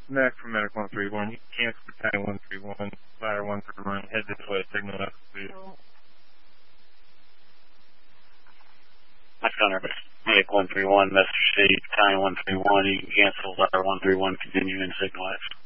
Mac from Medic 131. You can cancel Battalion 131, Ladder 131, head this way, signal up, please. That's Gunner, Medic 131, Mester C, Battalion 131, you can cancel Ladder 131, continue in signal X.